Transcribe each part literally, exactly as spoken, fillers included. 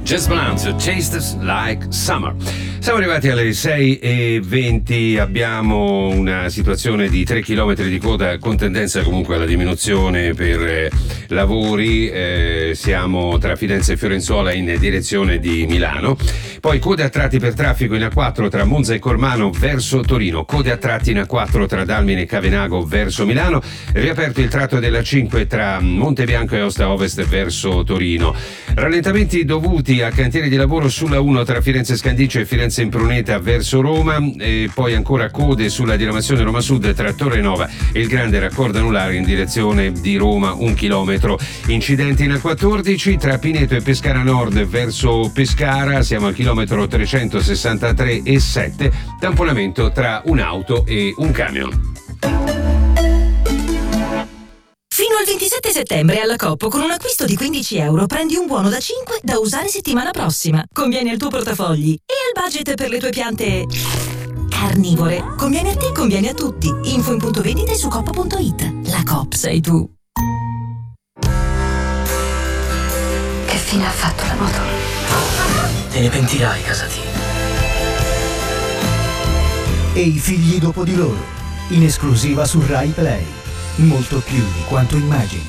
Jazz Balance, Tastes Like Summer. Siamo arrivati alle sei e venti, abbiamo una situazione di tre chilometri di coda con tendenza comunque alla diminuzione per eh, lavori, eh, siamo tra Fidenza e Fiorenzuola in direzione di Milano, poi code a tratti per traffico in A quattro tra Monza e Cormano verso Torino, code a tratti in A quattro tra Dalmine e Cavenago verso Milano, riaperto il tratto della cinque tra Montebianco e Aosta Ovest verso Torino, rallentamenti dovuti a cantieri di lavoro sulla uno tra Firenze Scandiccio e Firenze Impruneta verso Roma, e poi ancora code sulla diramazione Roma Sud tra Torre Nova e il grande raccordo anulare in direzione di Roma, un chilometro. Incidenti in A quattordici tra Pineto e Pescara Nord verso Pescara, siamo al chilometro trecentosessantatré e sette, tamponamento tra un'auto e un camion. Fino al ventisette settembre alla Coop con un acquisto di quindici euro prendi un buono da cinque da usare settimana prossima. Conviene al tuo portafogli e al budget per le tue piante carnivore. Conviene a te, conviene a tutti. Info in punto vendita e su coop punto it. La Coop sei tu. Che fine ha fatto la moto? Te ne pentirai, Casati. E i figli dopo di loro, in esclusiva su Rai Play. Molto più di quanto immagini.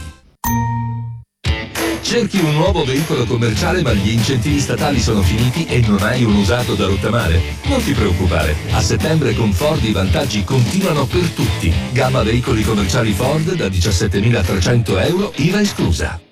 Cerchi un nuovo veicolo commerciale ma gli incentivi statali sono finiti e non hai un usato da rottamare? Non ti preoccupare, a settembre con Ford i vantaggi continuano per tutti. Gamma veicoli commerciali Ford da diciassettemilatrecento euro, I V A esclusa.